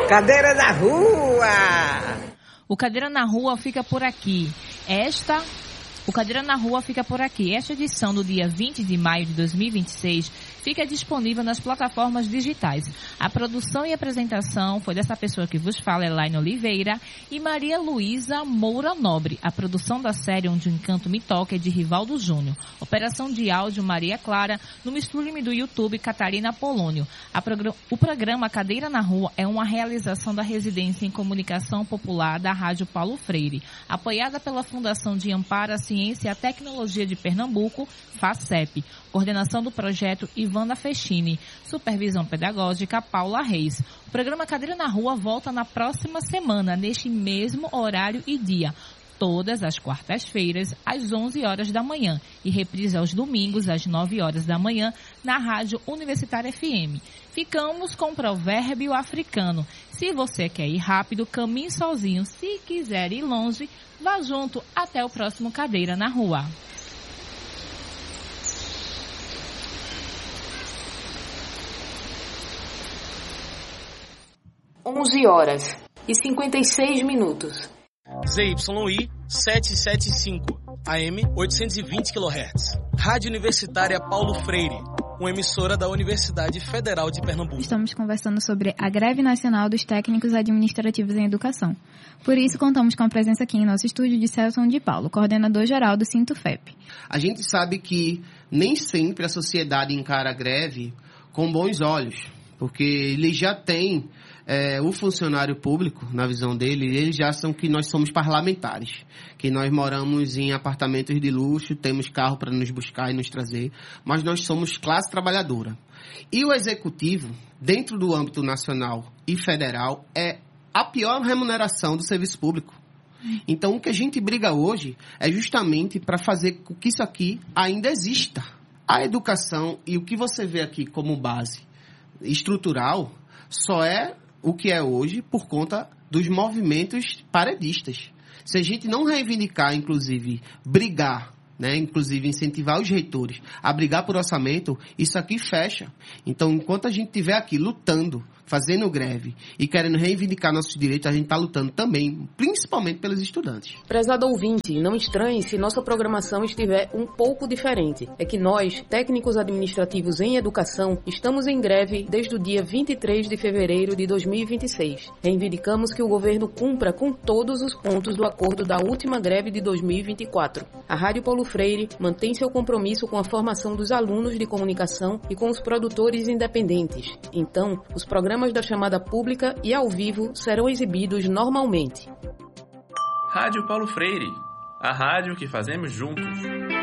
Cadeira na Rua! O Cadeira na Rua fica por aqui. O Cadeira na Rua fica por aqui. Esta edição do dia 20 de maio de 2026 fica disponível nas plataformas digitais. A produção e apresentação foi dessa pessoa que vos fala, Elaine Oliveira, e Maria Luísa Moura Nobre. A produção da série Onde o Encanto Me Toca é de Rivaldo Júnior. Operação de áudio Maria Clara. No streaming do YouTube, Catarina Polônio. O programa Cadeira na Rua é uma realização da Residência em Comunicação Popular da Rádio Paulo Freire, apoiada pela Fundação de Amparo à Ciência e à Tecnologia de Pernambuco, FACEP. Coordenação do projeto Ivana Fechini. Supervisão pedagógica Paula Reis. O programa Cadeira na Rua volta na próxima semana, neste mesmo horário e dia. Todas as quartas-feiras, às 11 horas da manhã. E reprisa aos domingos, às 9 horas da manhã, na Rádio Universitária FM. Ficamos com o provérbio africano. Se você quer ir rápido, caminhe sozinho. Se quiser ir longe, vá junto. Até o próximo Cadeira na Rua. 11h56. ZYI 775, AM 820 kHz. Rádio Universitária Paulo Freire, uma emissora da Universidade Federal de Pernambuco. Estamos conversando sobre a greve nacional dos técnicos administrativos em educação. Por isso, contamos com a presença aqui em nosso estúdio de Celson de Paulo, coordenador-geral do Sintufep. A gente sabe que nem sempre a sociedade encara a greve com bons olhos, porque ele já tem o funcionário público, na visão dele, eles já acham que nós somos parlamentares, que nós moramos em apartamentos de luxo, temos carro para nos buscar e nos trazer, mas nós somos classe trabalhadora. E o executivo, dentro do âmbito nacional e federal, é a pior remuneração do serviço público. Então, o que a gente briga hoje é justamente para fazer com que isso aqui ainda exista. A educação e o que você vê aqui como base estrutural só é o que é hoje por conta dos movimentos paredistas. Se a gente não reivindicar, inclusive, brigar, inclusive incentivar os reitores a brigar por orçamento, isso aqui fecha. Então, enquanto a gente estiver aqui lutando, fazendo greve e querendo reivindicar nossos direitos, a gente está lutando também, principalmente pelos estudantes. Prezado ouvinte, não estranhe se nossa programação estiver um pouco diferente. É que nós, técnicos administrativos em educação, estamos em greve desde o dia 23 de fevereiro de 2026. Reivindicamos que o governo cumpra com todos os pontos do acordo da última greve de 2024. A Rádio Paulo Freire mantém seu compromisso com a formação dos alunos de comunicação e com os produtores independentes. Então, os programas da chamada pública e ao vivo serão exibidos normalmente. Rádio Paulo Freire, a rádio que fazemos juntos.